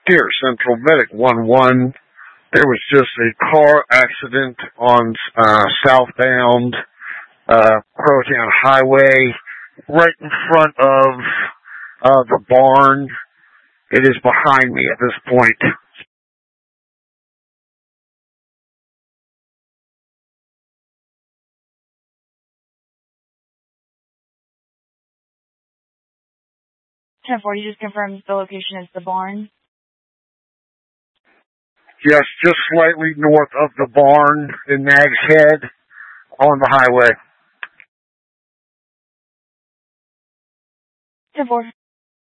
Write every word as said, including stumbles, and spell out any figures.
Here, Central Medic one one. There was just a car accident on uh, southbound uh, Crowtown Highway, right in front of uh, the barn. It is behind me at this point. ten forty just confirms the location is the barn. Yes, just slightly north of the barn in Nag's Head on the highway. ten four.